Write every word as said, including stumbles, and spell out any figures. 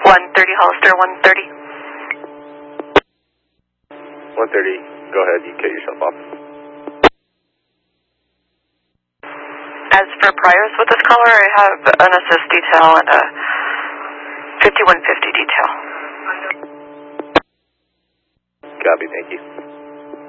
one thirty, Hollister, one thirty. one thirty, go ahead, you cut yourself off. As for priors with this caller, I have an assist detail and a fifty-one fifty detail. Copy, thank you.